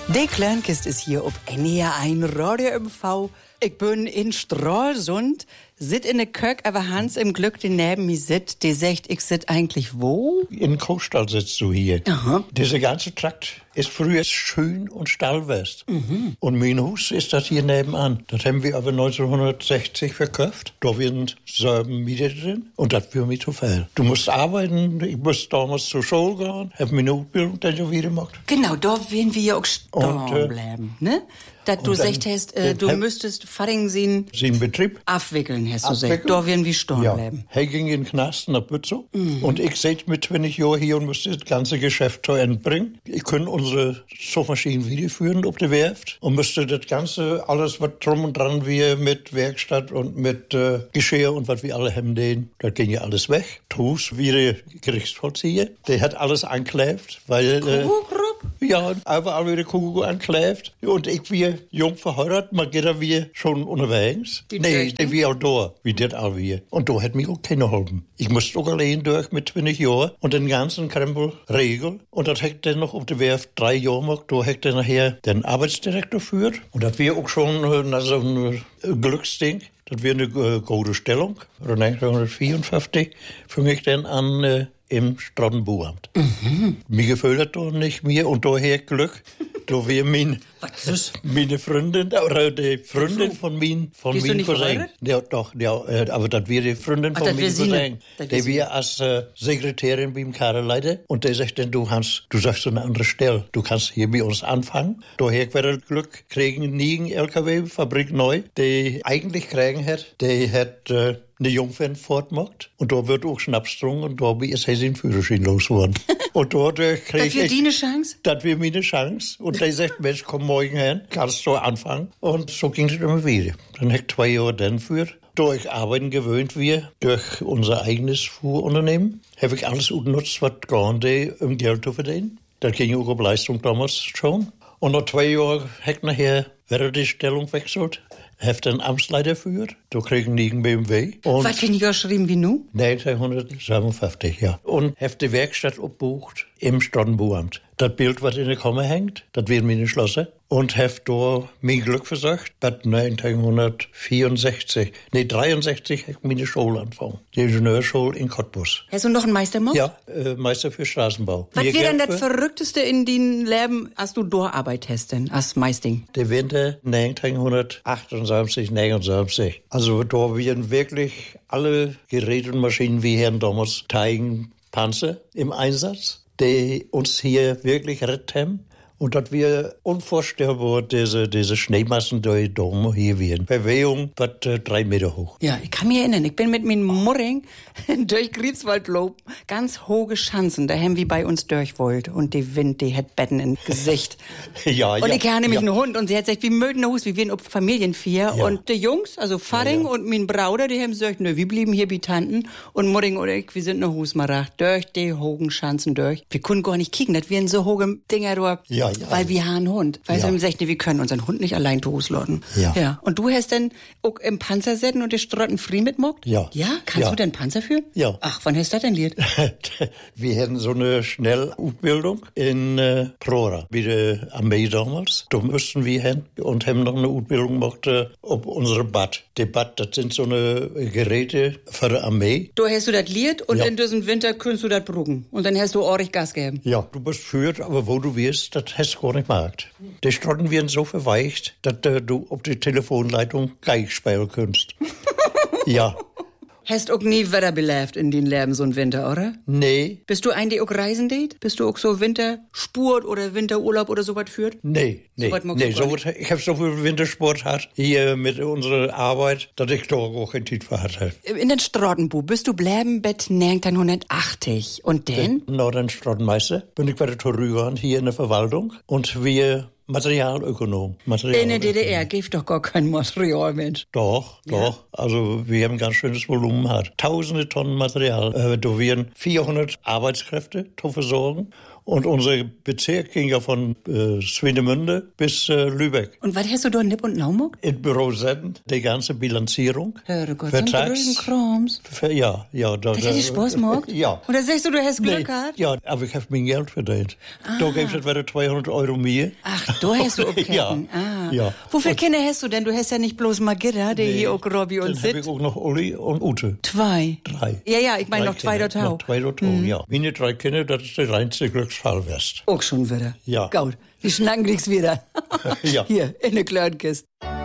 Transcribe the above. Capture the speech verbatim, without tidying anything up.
Die Kleinkist ist hier ob N E R eins Radio M V. Ich bin in Stralsund, sit in der Kök, aber Hans im Glück, der neben mir sit, der sagt, ich sit eigentlich wo? In Kostall sitzt du hier. Aha. Dieser ganze Trakt ist früher schön und stallwest. Mhm. Und mein Haus ist das hier nebenan. Das haben wir aber neunzehnhundertsechzig verkauft. Da sind sieben Mieter drin. Und das für mich zu viel. Du musst arbeiten, ich musste damals zur Schule gehen, hab meine Ausbildung dann schon wieder gemacht. Genau, da werden wir ja auch stehen äh, bleiben, ne? Dass du dann- gesagt hast, äh, du dann- müsstest Faring sehen, Sie in Betrieb. abwickeln, hast du Abwickeln? gesagt. Da werden wir stehen Ja. bleiben. Er ging in den Knast nach Bützow. Mhm. Und ich sitze mit zwanzig Jahren hier und musste das ganze Geschäft zu Ende bringen. Ich konnte unsere Sofaschinen wiederführen auf der Werft und musste das ganze, alles was drum und dran wir mit Werkstatt und mit äh, Geschirr und was wir alle haben, den, das ging ja alles weg. Tus, wie der Gerichtsvollzieher, der hat alles ankläft, weil... Äh, ja, überall wieder Kuckuck ankläft. Und ich wir jung verheiratet, mal geht er wir schon unterwegs. Die nee, Töchter? der wir auch da, wie das auch wir. Und da hat mich auch keiner geholfen. Ich musste auch allein durch mit zwanzig Jahren und den ganzen Krempel regeln. Und das hat dann noch auf der Werft drei Jahre gemacht. Da hat dann nachher den Arbeitsdirektor geführt. Und das wäre auch schon äh, na, so ein äh, Glücksding. Das wäre eine äh, gute Stellung. neunzehnhundertvierundfünfzig fing ich dann an äh, im Strottenbuamt. Mhm. Mir gefällt das doch nicht mehr und daher Glück. Da wäre mein, Was ist? meine Freundin, oder die Freundin von mir, von Bist du meinem nicht Cousin. verheiratet? Ja, doch, ja, äh, aber das wäre die Freundin Ach, von das wär meinem sie Cousin. nicht. Das wär Die sie wäre als äh, Sekretärin beim Kaderleiter und der sagt dann, du Hans, du sagst so eine andere Stelle, du kannst hier bei uns anfangen. Daher wäre das Glück, kriegen nie L K W-Fabrik neu, die eigentlich kriegen hat, die hat äh, eine Jungfern fortmacht und da wird auch Schnaps getrunken und da ist er seinen Führerschein losgeworden. Und dadurch krieg Das wäre ich... die eine Chance? Das wäre meine Chance. Und der sagt, Mensch, komm morgen hin, kannst du anfangen. Und so ging es immer wieder. Dann habe ich zwei Jahre dann geführt. Durch Arbeiten gewöhnt wir, durch unser eigenes Fuhrunternehmen, habe ich alles genutzt, was konnte, um Geld zu verdienen. Das ging auch auf Leistung damals schon. Und nach zwei Jahren habe ich nachher wieder die Stellung wechselt. Habe den Amtsleiter geführt. Da kriegen die einen B M W. Und Was finde ich auch geschrieben wie nu? neunzehnhundertsiebenundfünfzig, ja. Und habe die Werkstatt abgebucht im Strottenbuamt. Das Bild, was in der Kammer hängt, das wird meine Schlosser. Und habe da mein Glück versucht, bis neunzehnhundertvierundsechzig, nee, dreiundsechzig, habe ich meine Schule angefangen. Die Ingenieurschule in Cottbus. Hast du noch einen Meister gemacht? Ja, äh, Meister für Straßenbau. Was Mehr wäre denn Geld das für- Verrückteste in den Leben, als du da arbeitet hast denn, als Meisting? Der Winter neunzehnhundertachtundsiebzig, neunundsiebzig. Also da waren wirklich alle Geräte und Maschinen wie Herrn damals Teigen, Panzer im Einsatz, die uns hier wirklich rettet haben. Und das wir unvorstellbar, diese, diese Schneemassen, die da hier wären. Bewegung, was äh, drei Meter hoch. Ja, ich kann mich erinnern, ich bin mit meinem Murring durch Griebswald gelaufen, ganz hohe Schanzen, da haben wir bei uns durchwollt und die Wind, die hat Betten im Gesicht. ja, Und ja, ich habe nämlich ja. einen Hund und sie hat gesagt, wir mögen ein Haus, wir wären ob Familienvier. Ja. Und die Jungs, also Faring Ja, ja. und mein Bruder, die haben gesagt, nö, wir blieben hier bei Tanten und Murring und ich, wir sind eine Husmarach, durch die hohen Schanzen durch. Wir konnten gar nicht kicken, das wären so hohe Dinger durch, Ja, ja. weil wir haben einen Hund. Weil Ja. sie haben gesagt, nee, wir können unseren Hund nicht allein loslassen. Ja. ja. Und du hast dann auch im Panzer sitzen und die Strotten free mitmockt? Ja. Ja? Kannst Ja. du denn Panzer führen? Ja. Ach, wann hast du das denn liert? Wir hatten so eine Schnellausbildung in äh, Prora, wie die Armee damals. Da mussten wir hin und haben noch eine Ausbildung gemacht äh, auf unsere Bad. Die Bad, das sind so eine Geräte für die Armee. Du hast du das liert und Ja. in diesem Winter kannst du das brugen. Und dann hast du ordentlich Gas gegeben. Ja, du bist führt, aber wo du wirst, das hast du gar nicht gemerkt. Die Strotten werden so verweicht, dass äh, du auf die Telefonleitung Geig spielen kannst. Ja. Hast auch nie Wetter belebt in den Leben so ein Winter, oder? Nee, Bist du ein, der auch reisen geht? Bist du auch so Wintersport oder Winterurlaub oder sowas führt? nee, nee. So weit magst nee du gar so, was- ich habe so viel Wintersport gehabt hier mit unserer Arbeit, dass ich da auch kein Zeit für hatte. In den Strottenbu bist du bleiben bet neunzehnhundertachtzig. Und denn? Norden Strottenmeister bin ich bei der Torrügern hier in der Verwaltung und wir Materialökonom. Material In der D D R gibt doch gar kein Material, Mensch. Doch, doch. Also wir haben ein ganz schönes Volumen gehabt. Tausende Tonnen Material. Äh, da werden vierhundert Arbeitskräfte zu versorgen Und unser Bezirk ging ja von äh, Swinemünde bis äh, Lübeck. Und was hast du da Nipp und Naumuk? In Büro Setten, die ganze Bilanzierung. Herrgott, so ein Vertrags... Krams. Ver, ja, ja. Da, Das hätte ich Spaß gemacht? Ja. Und dann sagst du, du hast Glück Nee, gehabt? ja, aber ich habe mein Geld verdient. Ah. Da gab es wieder zweihundert Euro mehr. Ach, da hast du abgehalten. Ja, ah. ja. Wie viele Und- Kinder hast du denn? Du hast ja nicht bloß Margitta, der hier auch Robby und Dann habe ich Sid. auch noch Uli und Ute. Zwei. Drei. Ja, ja, ich meine noch zwei Kinder. dort auch. Noch zwei dort auch, ja. Meine drei Kinder, das ist der reinste Glücksfall west. Auch schon wieder. Ja. Gut, wir schnacken nichts wieder. Ja. Hier, in der Klörnkiste.